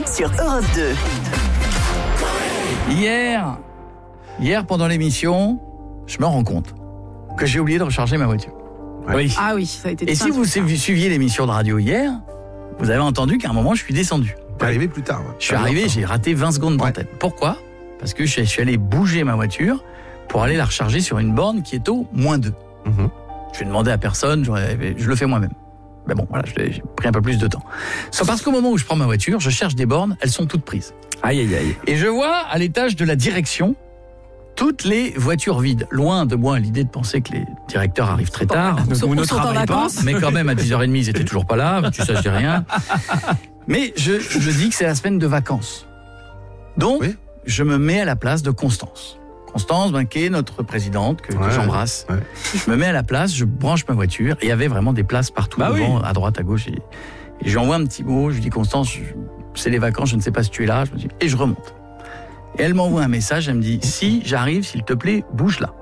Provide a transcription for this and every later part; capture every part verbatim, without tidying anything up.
sur Europe deux. Hier, hier pendant l'émission, je me rends compte que j'ai oublié de recharger ma voiture. Ouais. Oui. Ah oui, ça a été. Et si vous suiviez l'émission de radio hier, vous avez entendu qu'à un moment, je suis descendu. T'es arrivé plus tard. Ouais. Je suis arrivé, j'ai raté vingt secondes d'antenne. Ouais. Pourquoi ? Parce que je suis allé bouger ma voiture pour aller la recharger sur une borne qui est au moins deux. Mm-hmm. Je vais demander à personne, je le fais moi-même. Mais bon, voilà, j'ai pris un peu plus de temps. Sauf parce qu'au moment où je prends ma voiture, je cherche des bornes, elles sont toutes prises. Aïe, aïe, aïe. Et je vois à l'étage de la direction toutes les voitures vides. Loin de moi l'idée de penser que les directeurs arrivent très tard. Ou ne travaillent pas. Mais quand même, à dix heures trente, ils étaient toujours pas là. Tu sais, je dis rien. Mais je, je dis que c'est la semaine de vacances. Donc, oui. je me mets à la place de Constance. Constance, ben, qui est notre présidente, que, ouais, que j'embrasse. Ouais. Je me mets à la place, je branche ma voiture, et il y avait vraiment des places partout, bah devant, oui. à droite, à gauche. Et, et je lui envoie un petit mot, je lui dis, Constance, je, c'est les vacances, je ne sais pas si tu es là. Je me dis, et je remonte. Et elle m'envoie un message, elle me dit, si j'arrive, s'il te plaît, bouge là.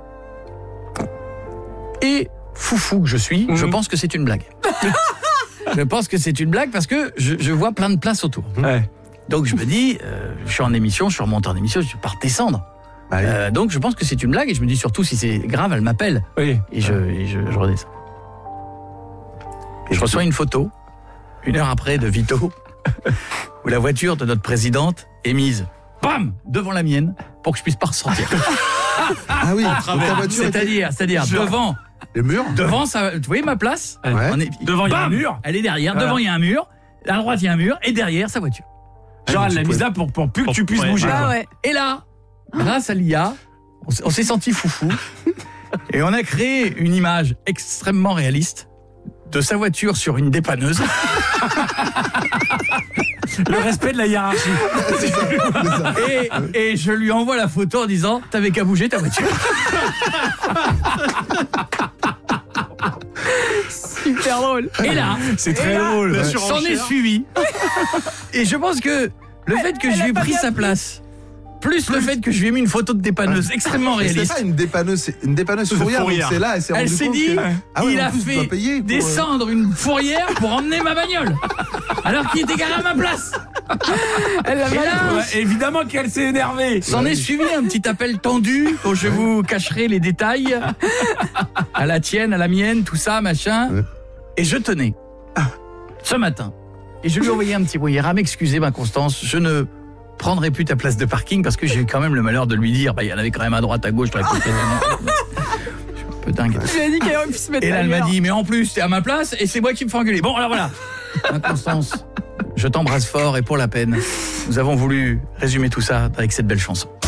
Et foufou que je suis, mmh. je pense que c'est une blague. Je pense que c'est une blague parce que je, je vois plein de places autour. Ouais. Donc je me dis, euh, je suis en émission, je suis remonté en émission, je vais pas redescendre. Euh, donc je pense que c'est une blague et je me dis surtout si c'est grave, elle m'appelle. Oui. Et, je, et je, je redescends. Et je reçois une photo, une heure après, de Vito, où la voiture de notre présidente est mise, bam, devant la mienne, pour que je puisse pas ressortir. Ah oui, ta voiture c'est-à-dire, était... c'est-à-dire je... devant le mur. Devant, ça, vous voyez ma place ouais. on est... Devant, il y a un mur. Elle est derrière, voilà. Devant, il y a un mur. À droite, il y a un mur. Et derrière, sa voiture. Genre, elle l'a mise là pour, pour plus que tu puisses bouger. Ah ouais. Et là, grâce à l'I A, on s'est senti foufou. Et on a créé une image extrêmement réaliste de sa voiture sur une dépanneuse. Le respect de la hiérarchie. C'est ça, c'est ça. Et, et je lui envoie la photo en disant « T'avais qu'à bouger ta voiture ». Super drôle. Et là, c'est très drôle. Ouais. S'en est suivi. Et je pense que le fait que elle, je lui ai pris sa place, plus le fait que je lui ai mis une photo de dépanneuse ah. extrêmement réaliste. C'est ça une dépanneuse, une dépanneuse fourrière. C'est là, elle s'est elle s'est dit, que... ah ouais, il a plus, fait pour... descendre une fourrière pour emmener ma bagnole, alors qu'il était garé à ma place. Elle l'a là, ouais, évidemment qu'elle s'est énervée. S'en est suivi un petit appel tendu dont je vous cacherai les détails. À la tienne, à la mienne, tout ça, machin. Ouais. Et je tenais ce matin. Et je lui ai envoyé un petit mot hier à m'excuser, ma Constance. Je ne prendrai plus ta place de parking parce que j'ai eu quand même le malheur de lui dire, bah il y en avait quand même à droite, à gauche. Je suis un peu dingue. Tu lui as dit qu'elle aurait pu se mettre. Et là, elle m'a dit, mais en plus, t'es à ma place et c'est moi qui me fais engueuler. Bon, alors voilà. Ma Constance, je t'embrasse fort et pour la peine, nous avons voulu résumer tout ça avec cette belle chanson.